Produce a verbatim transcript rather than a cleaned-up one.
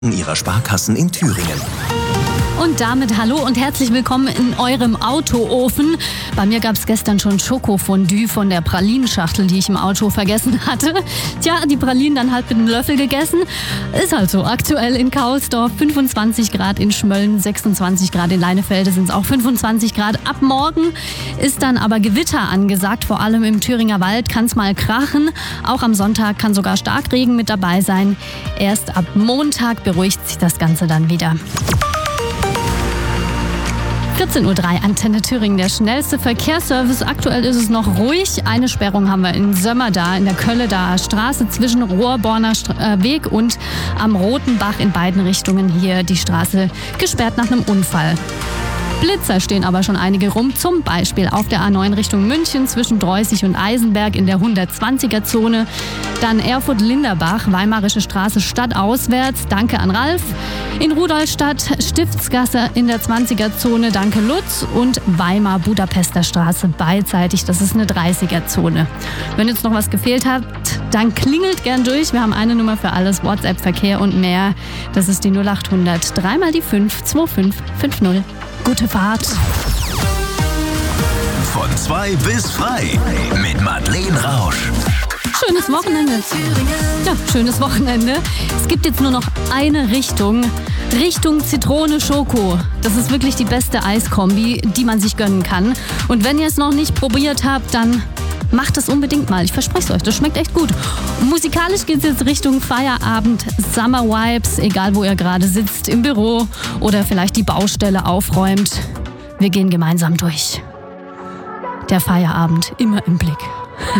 ihrer Sparkassen in Thüringen. Und damit hallo und herzlich willkommen in eurem Autoofen. Bei mir gab es gestern schon Schokofondue von der Pralinenschachtel, die ich im Auto vergessen hatte. Tja, die Pralinen dann halt mit einem Löffel gegessen. Ist halt so. Aktuell in Kaulsdorf fünfundzwanzig Grad, in Schmölln sechsundzwanzig Grad, in Leinefelde sind es auch fünfundzwanzig Grad. Ab morgen ist dann aber Gewitter angesagt, vor allem im Thüringer Wald kann es mal krachen. Auch am Sonntag kann sogar Starkregen mit dabei sein. Erst ab Montag beruhigt sich das Ganze dann wieder. vierzehn Uhr drei, Antenne Thüringen, der schnellste Verkehrsservice. Aktuell ist es noch ruhig. Eine Sperrung haben wir in Sömmerda, in der Kölledaer Straße zwischen Rohrborner Weg und am Roten Bach in beiden Richtungen hier die Straße gesperrt nach einem Unfall. Blitzer stehen aber schon einige rum, zum Beispiel auf der A neun Richtung München zwischen Dreußig und Eisenberg in der hundertzwanziger Zone. Dann Erfurt-Linderbach, Weimarische Straße stadtauswärts, danke an Ralf. In Rudolstadt, Stiftsgasse in der zwanziger Zone, danke Lutz. Und Weimar-Budapester Straße beidseitig, das ist eine dreißiger Zone. Wenn jetzt noch was gefehlt hat, dann klingelt gern durch. Wir haben eine Nummer für alles, WhatsApp-Verkehr und mehr. Das ist die null acht hundert, dreimal die fünf, zwei fünf fünf null. Gute Fahrt. Von zwei bis frei mit Madeleine Rausch. Schönes Wochenende. Ja, schönes Wochenende. Es gibt jetzt nur noch eine Richtung. Richtung Zitrone Schoko. Das ist wirklich die beste Eiskombi, die man sich gönnen kann. Und wenn ihr es noch nicht probiert habt, dann macht es unbedingt mal. Ich verspreche es euch, das schmeckt echt gut. Musikalisch geht es jetzt Richtung Feierabend, Summer Vibes, egal wo ihr gerade sitzt, im Büro oder vielleicht die Baustelle aufräumt. Wir gehen gemeinsam durch. Der Feierabend immer im Blick.